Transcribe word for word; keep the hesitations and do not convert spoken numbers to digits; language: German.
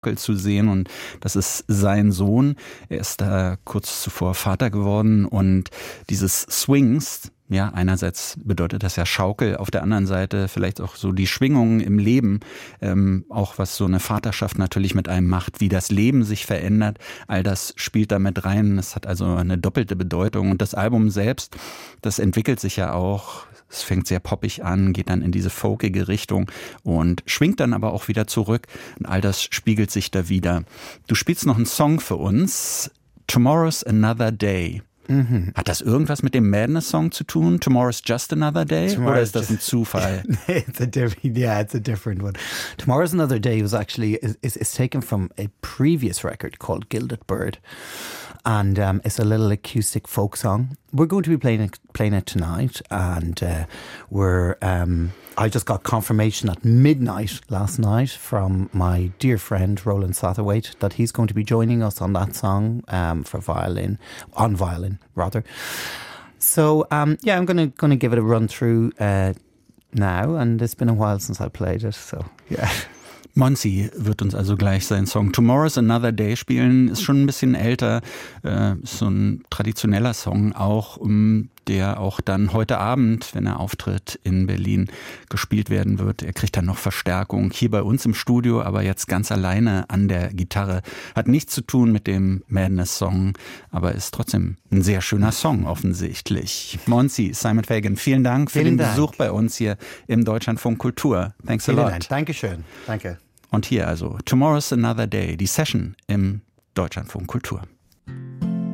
zu sehen und das ist sein Sohn. Er ist da kurz zuvor Vater geworden und dieses Swings, ja, einerseits bedeutet das ja Schaukel, auf der anderen Seite vielleicht auch so die Schwingungen im Leben, ähm, auch was so eine Vaterschaft natürlich mit einem macht, wie das Leben sich verändert, all das spielt da mit rein. Es hat also eine doppelte Bedeutung und das Album selbst, das entwickelt sich ja auch. Es fängt sehr poppig an, geht dann in diese folkige Richtung und schwingt dann aber auch wieder zurück. Und all das spiegelt sich da wieder. Du spielst noch einen Song für uns, Tomorrow's Another Day. Mhm. Hat das irgendwas mit dem Madness-Song zu tun? Tomorrow's Just Another Day? Tomorrow's Oder ist das ein Zufall? it's a different, yeah, it's a different one. Tomorrow's Another Day was actually, is, is taken from a previous record called Gilded Bird. And um, it's a little acoustic folk song. We're going to be playing it, playing it tonight, and uh, we're. Um, I just got confirmation at midnight last night from my dear friend Roland Satterthwaite that he's going to be joining us on that song um, for violin, on violin rather. So um, yeah, I'm gonna gonna give it a run through uh, now, and it's been a while since I played it, so yeah. Monsi wird uns also gleich seinen Song Tomorrow's Another Day spielen. Ist schon ein bisschen älter, äh, ist so ein traditioneller Song auch, um, der auch dann heute Abend, wenn er auftritt in Berlin, gespielt werden wird. Er kriegt dann noch Verstärkung hier bei uns im Studio, aber jetzt ganz alleine an der Gitarre. Hat nichts zu tun mit dem Madness-Song, aber ist trotzdem ein sehr schöner Song offensichtlich. Monsi, Simon Fagan, vielen Dank für vielen den Dank. Besuch bei uns hier im Deutschlandfunk Kultur. Thanks a vielen lot. Dank. Dankeschön. Danke. Und hier also Tomorrow's Another Day, die Session im Deutschlandfunk Kultur.